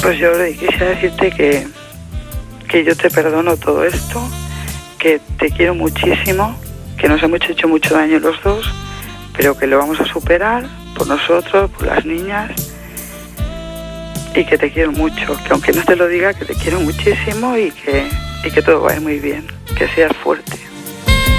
Pues yo quisiera decirte que yo te perdono todo esto, que te quiero muchísimo, que nos hemos hecho mucho daño los dos, pero que lo vamos a superar por nosotros, por las niñas, y que te quiero mucho, que aunque no te lo diga, que te quiero muchísimo y que todo va a ir muy bien, que seas fuerte.